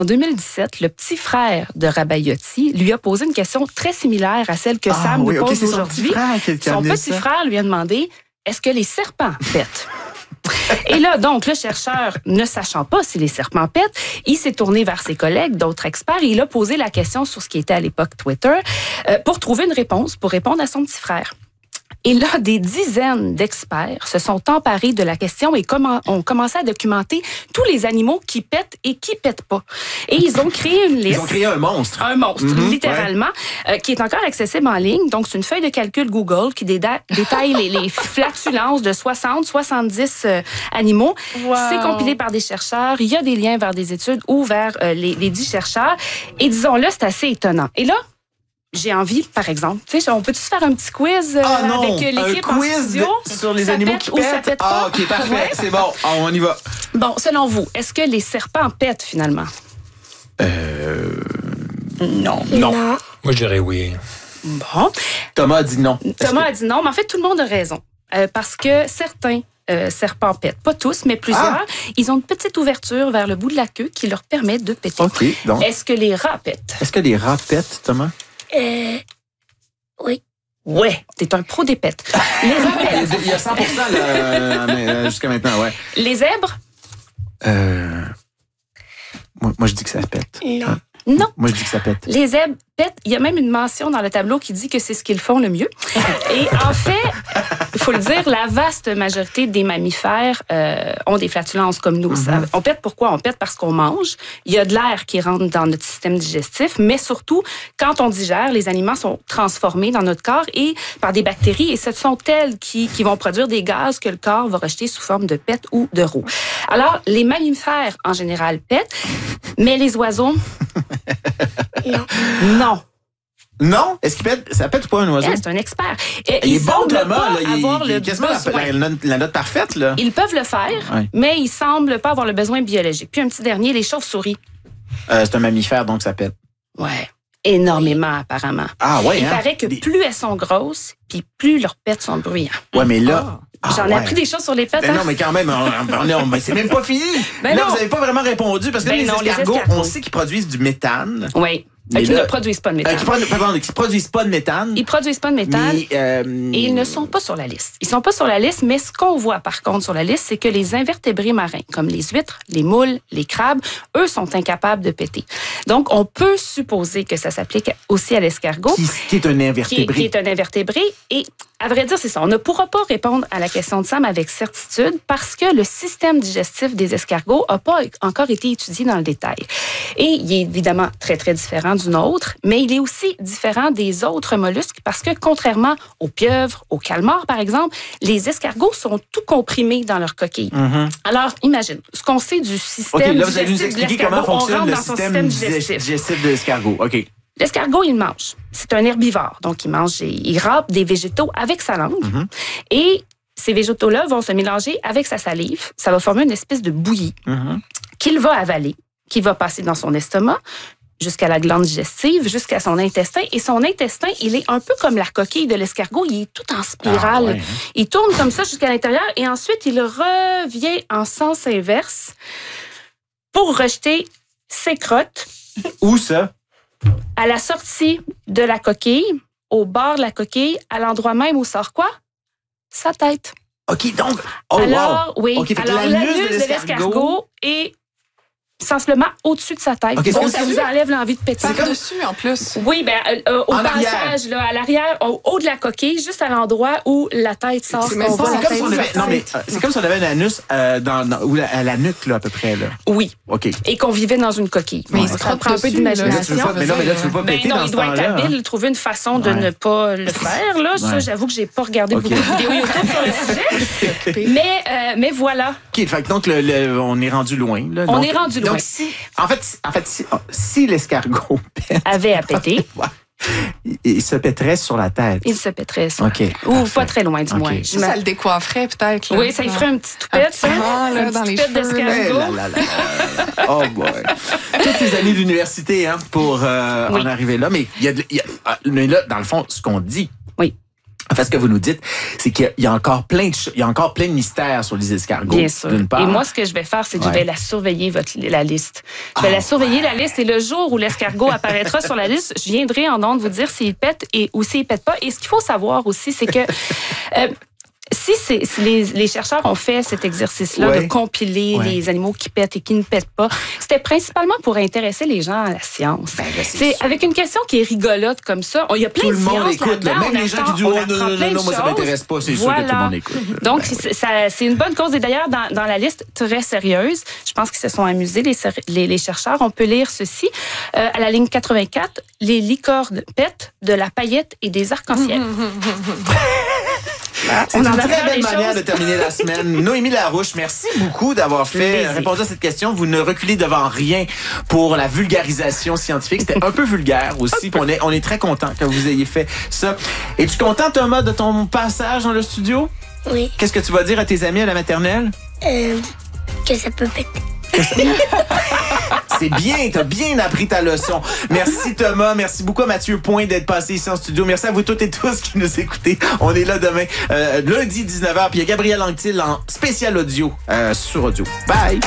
En 2017, le petit frère de Rabaiotti lui a posé une question très similaire à celle que Sam nous pose aujourd'hui. Son petit frère lui a demandé, est-ce que les serpents pètent? Et là, donc, le chercheur, ne sachant pas si les serpents pètent, il s'est tourné vers ses collègues, d'autres experts, et il a posé la question sur ce qui était à l'époque Twitter pour trouver une réponse, pour répondre à son petit frère. Et là, des dizaines d'experts se sont emparés de la question et ont commencé à documenter tous les animaux qui pètent et qui pètent pas. Et ils ont créé une liste. Ils ont créé un monstre. Un monstre, littéralement, qui est encore accessible en ligne. Donc, c'est une feuille de calcul Google qui détaille les flatulences de 70 animaux. Wow. C'est compilé par des chercheurs. Il y a des liens vers des études ou vers les 10 chercheurs. Et disons-le, c'est assez étonnant. Et là, j'ai envie, par exemple, tu sais, on peut-tu se faire un petit quiz avec l'équipe en studio? Sur les animaux qui pètent? Ça pète pas? OK, parfait, c'est bon. On y va. Bon, selon vous, est-ce que les serpents pètent, finalement? Non. Moi, je dirais oui. Bon. Thomas a dit non. Thomas a dit non, mais en fait, tout le monde a raison. Parce que certains serpents pètent. Pas tous, mais plusieurs. Ils ont une petite ouverture vers le bout de la queue qui leur permet de péter. OK, donc. Est-ce que les rats pètent? Est-ce que les rats pètent, Thomas? Oui. Ouais, t'es un pro des pètes. Les rats pètent. Il y a 100% là, jusqu'à maintenant, ouais. Les zèbres? Moi, je dis que ça pète. Non. Non. Moi, je dis que ça pète. Les zèbres pètent. Il y a même une mention dans le tableau qui dit que c'est ce qu'ils font le mieux. Et en fait, il faut le dire, la vaste majorité des mammifères ont des flatulences comme nous. On pète pourquoi? On pète parce qu'on mange. Il y a de l'air qui rentre dans notre système digestif, mais surtout, quand on digère, les aliments sont transformés dans notre corps et par des bactéries, et ce sont elles qui vont produire des gaz que le corps va rejeter sous forme de pète ou de roux. Alors, les mammifères, en général, pètent, mais les oiseaux... Non. Non? Est-ce qu'il pète? Ça pète ou pas un oiseau? C'est un expert. Il est bon, Thomas. Il est quasiment la note parfaite, là. Ils peuvent le faire, mais ils semblent pas avoir le besoin biologique. Puis un petit dernier, les chauves-souris. C'est un mammifère, donc ça pète. Ouais. Énormément, apparemment. Ah, ouais, Il paraît que plus elles sont grosses, puis plus leurs pètes sont bruyantes. Ouais, mais là... J'en ai appris des choses sur les pètes. Non, mais quand même, c'est même pas fini. Là, vous n'avez pas vraiment répondu, parce que les escargots, on sait qu'ils produisent du méthane. Oui. Qui ne produisent pas de méthane. Qui produisent pas de méthane. Ils produisent pas de méthane. Et ils ne sont pas sur la liste. Ils sont pas sur la liste, mais ce qu'on voit par contre sur la liste, c'est que les invertébrés marins, comme les huîtres, les moules, les crabes, eux sont incapables de péter. Donc, on peut supposer que ça s'applique aussi à l'escargot. Qui est un invertébré. Qui est un invertébré. Et à vrai dire, c'est ça. On ne pourra pas répondre à la question de Sam avec certitude parce que le système digestif des escargots n'a pas encore été étudié dans le détail. Et il est évidemment très, très différent du nôtre, mais il est aussi différent des autres mollusques parce que contrairement aux pieuvres, aux calmars, par exemple, les escargots sont tout comprimés dans leur coquille. Alors, imagine, ce qu'on sait du système là, vous allez nous expliquer comment fonctionne le système digestif de l'escargot. OK. L'escargot, il mange. C'est un herbivore. Donc, il râpe des végétaux avec sa langue. Et ces végétaux-là vont se mélanger avec sa salive. Ça va former une espèce de bouillie qu'il va avaler, qui va passer dans son estomac, jusqu'à la glande digestive, jusqu'à son intestin. Et son intestin, il est un peu comme la coquille de l'escargot. Il est tout en spirale. Il tourne comme ça jusqu'à l'intérieur et ensuite, il revient en sens inverse pour rejeter ses crottes. Où ça? À la sortie de la coquille, au bord de la coquille, à l'endroit même où sort quoi? Sa tête. OK, donc... Alors, oui. Okay, alors, l'anus de l'escargot est sensiblement au-dessus de sa tête. Okay, donc, ça vous enlève l'envie de péter. C'est par-dessus, en plus. Oui, au passage, là, à l'arrière, au haut de la coquille, juste à l'endroit où la tête sort. C'est comme si on avait un anus à la nuque, là, à peu près. Là. Oui. OK. Et qu'on vivait dans une coquille. Mais ça prend un peu d'imagination. Mais là, tu veux pas péter dans ce temps-là. Il doit être habile, trouver une façon de ne pas le faire. Là. Ça, j'avoue que j'ai pas regardé beaucoup de vidéos YouTube sur le sujet. Mais voilà. OK, fait donc on est rendu loin. Là. On est rendu loin. Donc, si l'escargot avait à péter, il se pèterait sur la tête. Il se pèterait sur la tête. Ou pas très loin, du moins. Ça le décoifferait peut-être. Là. Oui, ça lui ferait un petit toupette, ça. Dans les cheveux. d'escargot. Oh boy. Toutes ces années d'université pour en arriver là. Mais, mais là, dans le fond, ce qu'on dit, Enfin, ce que vous nous dites, c'est qu'il y a encore plein de mystères sur les escargots. Bien sûr. D'une part. Et moi, ce que je vais faire, c'est que je vais la surveiller, la liste. Je vais la surveiller, la liste, et le jour où l'escargot apparaîtra sur la liste, je viendrai en ondes vous dire s'il pète ou s'il pète pas. Et ce qu'il faut savoir aussi, c'est que si les chercheurs ont fait cet exercice-là de compiler les animaux qui pètent et qui ne pètent pas, c'était principalement pour intéresser les gens à la science. C'est avec une question qui est rigolote comme ça. Il y a plein de sciences. Tout le monde écoute. Même les gens qui disent non, moi ça m'intéresse pas, c'est sûr que tout le monde écoute. Donc, c'est une bonne cause. Et d'ailleurs, dans la liste très sérieuse, je pense qu'ils se sont amusés, les chercheurs. On peut lire ceci. À la ligne 84, les licornes pètent de la paillette et des arcs-en-ciel. C'est une très belle manière de terminer la semaine. Noémie Larouche, merci beaucoup d'avoir répondu à cette question. Vous ne reculez devant rien pour la vulgarisation scientifique. C'était un peu vulgaire aussi. On est très content que vous ayez fait ça. Es-tu content, Thomas, de ton passage dans le studio? Oui. Qu'est-ce que tu vas dire à tes amis à la maternelle? Que ça peut péter. C'est bien, t'as bien appris ta leçon. Merci Thomas, merci beaucoup à Mathieu Point d'être passé ici en studio. Merci à vous toutes et tous qui nous écoutez. On est là demain, lundi 19h. Puis il y a Gabriel Anctil en spécial audio sur Audio. Bye!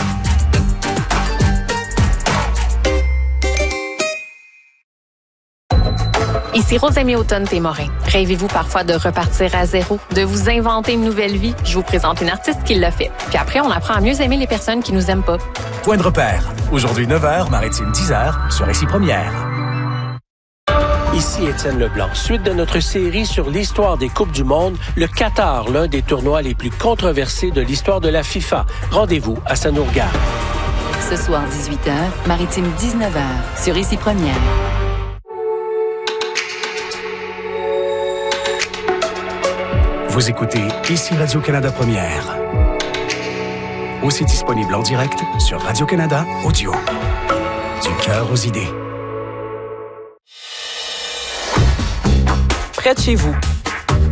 Ici Rosemée Automne-Témorin. Rêvez-vous parfois de repartir à zéro, de vous inventer une nouvelle vie? Je vous présente une artiste qui l'a fait. Puis après, on apprend à mieux aimer les personnes qui nous aiment pas. Point de repère. Aujourd'hui 9h, Maritime 10h, sur Récit Première. Ici Étienne Leblanc. Suite de notre série sur l'histoire des Coupes du Monde, le Qatar, l'un des tournois les plus controversés de l'histoire de la FIFA. Rendez-vous à Sanourgard. Ce soir, 18h, Maritime 19h, sur Récit Première. Vous écoutez Ici Radio-Canada Première. Aussi disponible en direct sur Radio-Canada Audio. Du cœur aux idées. Près de chez vous,